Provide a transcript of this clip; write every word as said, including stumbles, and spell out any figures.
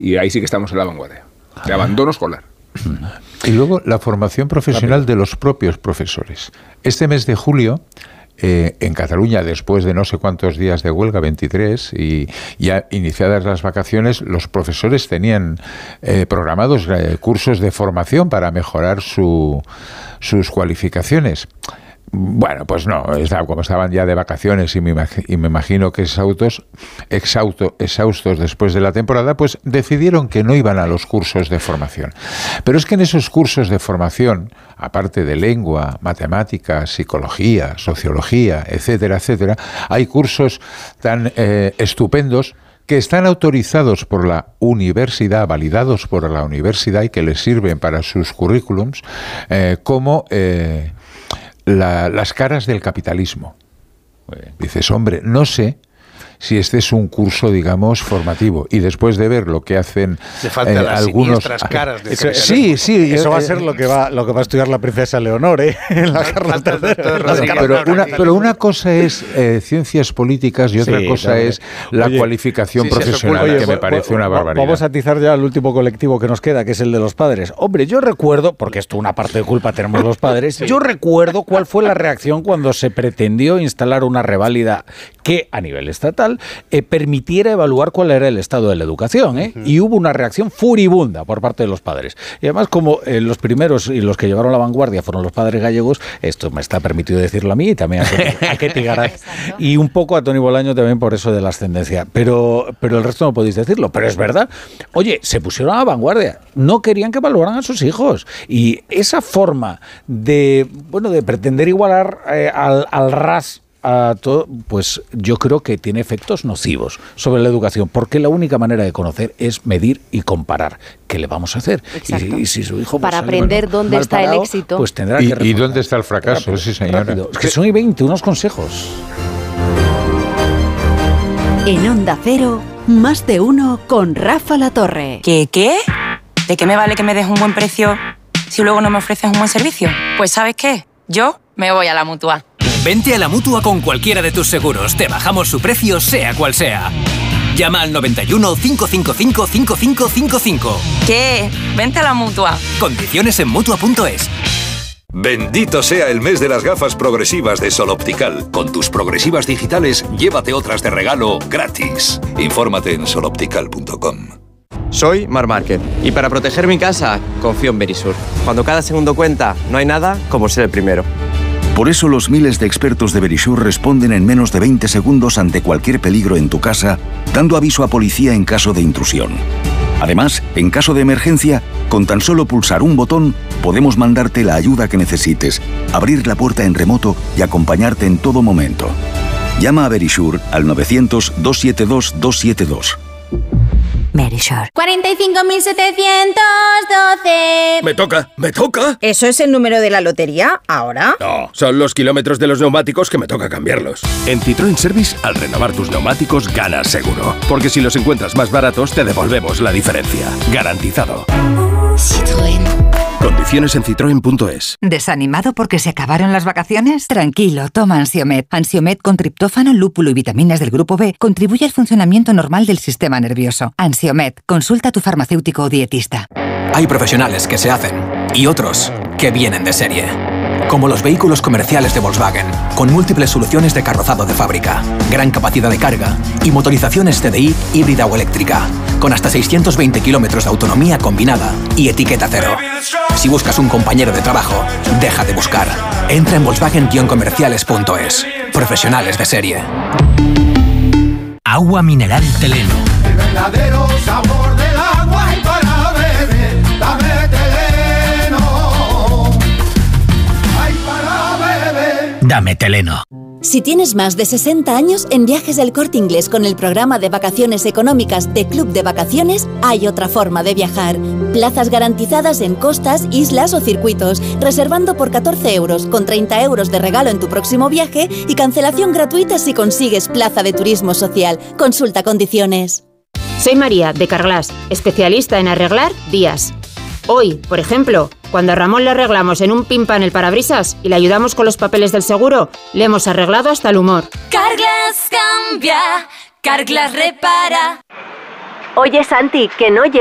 Y ahí sí que estamos en la vanguardia, de abandono escolar. Y luego la formación profesional de los propios profesores. Este mes de julio, eh, en Cataluña, después de no sé cuántos días de huelga, veintitrés, y ya iniciadas las vacaciones, los profesores tenían eh, programados eh, cursos de formación para mejorar su, sus cualificaciones. Bueno, pues no, como estaban ya de vacaciones y me, imag- y me imagino que exhaustos, exhausto, exhaustos después de la temporada, pues decidieron que no iban a los cursos de formación. Pero es que en esos cursos de formación, aparte de lengua, matemáticas, psicología, sociología, etcétera, etcétera, hay cursos tan eh, estupendos que están autorizados por la universidad, validados por la universidad y que les sirven para sus currículums, eh, como... Eh, La, las caras del capitalismo. Dices, hombre, no sé si este es un curso, digamos, formativo. Y después de ver lo que hacen Le faltan eh, las algunos... caras del eso, sí, sí. Eso yo, va a eh, ser lo que va, lo que va a estudiar la princesa Leonor, ¿eh? En la Carlos tercero. Pero una, pero una cosa es eh, ciencias políticas y otra Sí, cosa también. es la Oye, cualificación sí, sí, profesional, Oye, que me va- parece va- una barbaridad. Vamos a atizar ya al último colectivo que nos queda, que es el de los padres. Hombre, yo recuerdo, porque esto una parte de culpa tenemos los padres, yo recuerdo cuál fue la reacción cuando se pretendió instalar una reválida que a nivel estatal eh, permitiera evaluar cuál era el estado de la educación, ¿eh? Uh-huh. Y hubo una reacción furibunda por parte de los padres. Y además, como eh, los primeros y los que llevaron la vanguardia fueron los padres gallegos, esto me está permitido decirlo a mí y también a Ketty Garay. Y un poco a Toni Bolaño también por eso de la ascendencia. Pero, pero el resto no podéis decirlo. Pero es verdad. Oye, se pusieron a la vanguardia. No querían que evaluaran a sus hijos. Y esa forma de, bueno, de pretender igualar eh, al, al ras a todo, pues yo creo que tiene efectos nocivos sobre la educación, porque la única manera de conocer es medir y comparar. ¿Qué le vamos a hacer? Y, y si su hijo para pues, sale, aprender bueno, dónde está parado, el éxito, pues tendrá ¿Y, que ¿Y dónde está el fracaso? Rápido, sí, señora. rápido. Es que son y veinte, unos consejos. En Onda Cero, más de uno con Rafa Latorre. ¿Qué qué? ¿De qué me vale que me des un buen precio si luego no me ofreces un buen servicio? Pues ¿sabes qué? Yo me voy a la Mutua. Vente a la Mutua con cualquiera de tus seguros. Te bajamos su precio, sea cual sea. Llama al noventa y uno, cinco cinco cinco, cinco cinco cinco cinco. ¿Qué? Vente a la Mutua. Condiciones en Mutua punto es. Bendito sea el mes de las gafas progresivas de Sol Optical. Con tus progresivas digitales, llévate otras de regalo gratis. Infórmate en sol optical punto com. Soy Mar Márquez y para proteger mi casa confío en Verisur. Cuando cada segundo cuenta, no hay nada como ser el primero. Por eso los miles de expertos de Verisur responden en menos de veinte segundos ante cualquier peligro en tu casa, dando aviso a policía en caso de intrusión. Además, en caso de emergencia, con tan solo pulsar un botón, podemos mandarte la ayuda que necesites, abrir la puerta en remoto y acompañarte en todo momento. Llama a Verisur al novecientos, doscientos setenta y dos, doscientos setenta y dos. Verisur. cuarenta y cinco mil setecientos doce. Me toca, me toca. ¿Eso es el número de la lotería ahora? No, son los kilómetros de los neumáticos que me toca cambiarlos. En Citroën Service, al renovar tus neumáticos, ganas seguro. Porque si los encuentras más baratos, te devolvemos la diferencia. Garantizado. Citroën. Condiciones en citroen punto es. ¿Desanimado porque se acabaron las vacaciones? Tranquilo, toma Ansiomed. Ansiomed con triptófano, lúpulo y vitaminas del grupo B contribuye al funcionamiento normal del sistema nervioso. Ansiomed, consulta a tu farmacéutico o dietista. Hay profesionales que se hacen y otros que vienen de serie. Como los vehículos comerciales de Volkswagen, con múltiples soluciones de carrozado de fábrica, gran capacidad de carga y motorizaciones T D I híbrida o eléctrica, con hasta seiscientos veinte kilómetros de autonomía combinada y etiqueta cero. Si buscas un compañero de trabajo, deja de buscar. Entra en volkswagen guion comerciales punto es. Profesionales de serie. Agua mineral Teleno. El verdadero sabor del agua y para beber, dame Teleno. Ay, para beber. Dame Teleno. Si tienes más de sesenta años, en Viajes del Corte Inglés con el programa de vacaciones económicas de Club de Vacaciones, hay otra forma de viajar. Plazas garantizadas en costas, islas o circuitos, reservando por catorce euros, con treinta euros de regalo en tu próximo viaje y cancelación gratuita si consigues plaza de turismo social. Consulta condiciones. Soy María, de Carglass, especialista en arreglar días. Hoy, por ejemplo, cuando a Ramón le arreglamos en un pimpan el parabrisas y le ayudamos con los papeles del seguro, le hemos arreglado hasta el humor. Carglass cambia, Carglass repara. Oye, Santi, que no